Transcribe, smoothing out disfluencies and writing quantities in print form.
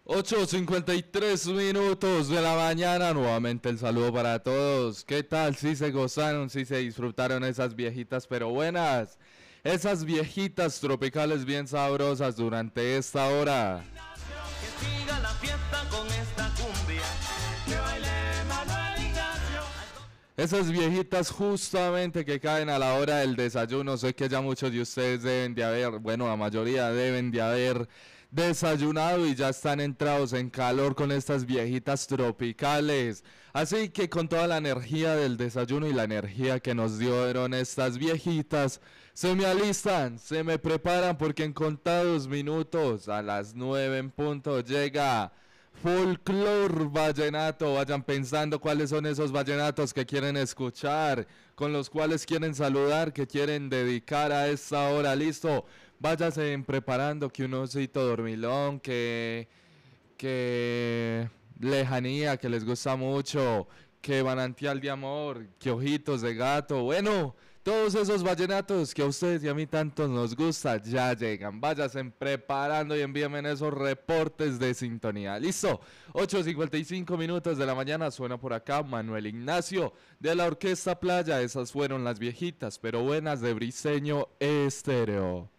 8:53 de la mañana, nuevamente el saludo para todos. ¿Qué tal? Si se gozaron, si se disfrutaron esas viejitas pero buenas, esas viejitas tropicales bien sabrosas durante esta hora. Que siga la fiesta con esta cumbia, que baile Manuel Ignacio. Esas viejitas justamente que caen a la hora del desayuno. Sé que ya muchos de ustedes deben de haber, bueno, la mayoría deben de haber desayunado y ya están entrados en calor con estas viejitas tropicales. Así que con toda la energía del desayuno y la energía que nos dieron estas viejitas, se me alistan, se me preparan porque en contados minutos, a las 9 en punto, llega Folklore Vallenato. Vayan pensando cuáles son esos vallenatos que quieren escuchar, con los cuales quieren saludar, que quieren dedicar a esta hora. Listo, váyanse preparando, que un osito dormilón, que lejanía, que les gusta mucho, que manantial de amor, que ojitos de gato. Bueno, todos esos vallenatos que a ustedes y a mí tanto nos gusta ya llegan. Váyanse preparando y envíenme esos reportes de sintonía. Listo, 8:55 de la mañana, suena por acá Manuel Ignacio de la Orquesta Playa. Esas fueron las viejitas pero buenas de Briseño Estéreo.